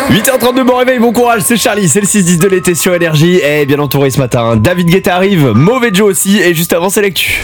8h32, bon réveil, bon courage, c'est Charlie, c'est le 6-10 de l'été sur Énergie. Et bien entouré ce matin, David Guetta arrive, Mauvais Joe aussi, et juste avant c'est l'actu.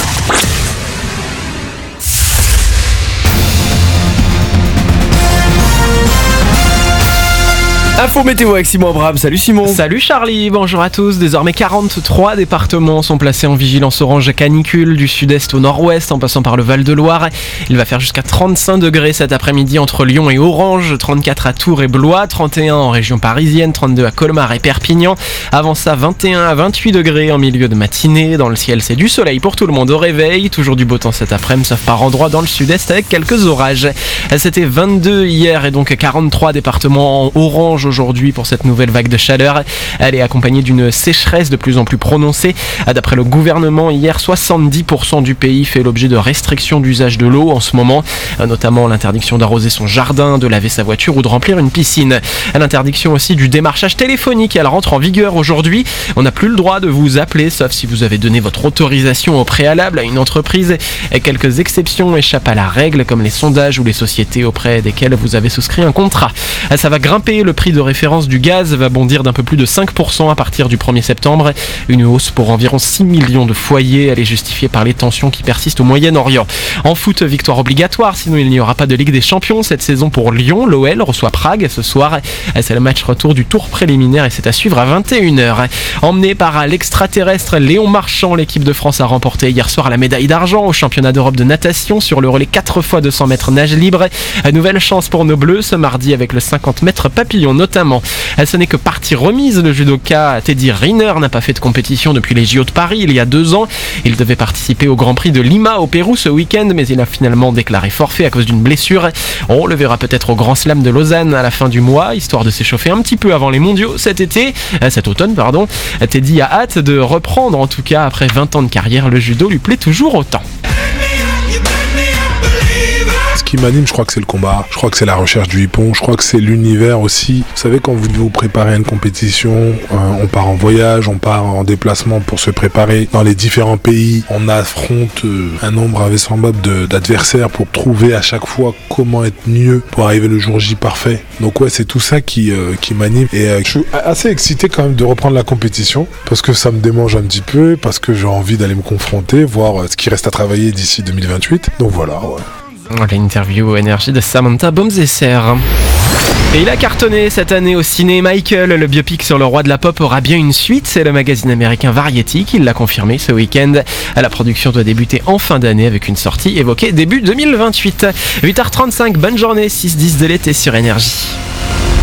Info météo avec Simon Abraham. Salut Simon. Salut Charlie, bonjour à tous. Désormais 43 départements sont placés en vigilance orange canicule du sud-est au nord-ouest en passant par le Val-de-Loire. Il va faire jusqu'à 35 degrés cet après-midi entre Lyon et Orange, 34 à Tours et Blois, 31 en région parisienne, 32 à Colmar et Perpignan. Avant ça 21 à 28 degrés en milieu de matinée. Dans le ciel c'est du soleil pour tout le monde au réveil. Toujours du beau temps cet après-midi sauf par endroits dans le sud-est avec quelques orages. C'était 22 hier et donc 43 départements en orange aujourd'hui pour cette nouvelle vague de chaleur. Elle est accompagnée d'une sécheresse de plus en plus prononcée. D'après le gouvernement, hier, 70% du pays fait l'objet de restrictions d'usage de l'eau en ce moment, notamment l'interdiction d'arroser son jardin, de laver sa voiture ou de remplir une piscine. L'interdiction aussi du démarchage téléphonique, elle rentre en vigueur aujourd'hui. On n'a plus le droit de vous appeler, sauf si vous avez donné votre autorisation au préalable à une entreprise. Et quelques exceptions échappent à la règle, comme les sondages ou les sociétés auprès desquelles vous avez souscrit un contrat. Ça va grimper, le prix de référence du gaz va bondir d'un peu plus de 5% à partir du 1er septembre. Une hausse pour environ 6 millions de foyers. Elle est justifiée par les tensions qui persistent au Moyen-Orient. En foot, victoire obligatoire, sinon il n'y aura pas de Ligue des Champions cette saison pour Lyon. L'OL reçoit Prague ce soir. C'est le match retour du tour préliminaire et c'est à suivre à 21h. Emmené par l'extraterrestre Léon Marchand, l'équipe de France a remporté hier soir la médaille d'argent au championnat d'Europe de natation sur le relais 4 x 200 mètres nage libre. Nouvelle chance pour nos Bleus ce mardi avec le 50 mètres papillon notamment. Ce n'est que partie remise. Le judoka Teddy Riner n'a pas fait de compétition depuis les JO de Paris il y a 2 ans. Il devait participer au Grand Prix de Lima au Pérou ce week-end, mais il a finalement déclaré forfait à cause d'une blessure. On le verra peut-être au Grand Slam de Lausanne à la fin du mois, histoire de s'échauffer un petit peu avant les mondiaux cet automne. Teddy a hâte de reprendre, en tout cas après 20 ans de carrière, le judo lui plaît toujours autant. Ce qui m'anime, je crois que c'est le combat, je crois que c'est la recherche du hippon, je crois que c'est l'univers aussi. Vous savez, quand vous devez vous préparer à une compétition, on part en voyage, on part en déplacement pour se préparer dans les différents pays. On affronte un nombre invraisemblable d'adversaires pour trouver à chaque fois comment être mieux pour arriver le jour J parfait. Donc ouais, c'est tout ça qui m'anime. Et je suis assez excité quand même de reprendre la compétition parce que ça me démange un petit peu, parce que j'ai envie d'aller me confronter, voir ce qui reste à travailler d'ici 2028. Donc voilà, ouais. L'interview énergie de Samantha Bomzesser. Et il a cartonné cette année au ciné. Michael, le biopic sur le roi de la pop, aura bien une suite. C'est le magazine américain Variety qui l'a confirmé ce week-end. La production doit débuter en fin d'année avec une sortie évoquée début 2028. 8h35, bonne journée, 6-10 de l'été sur Énergie.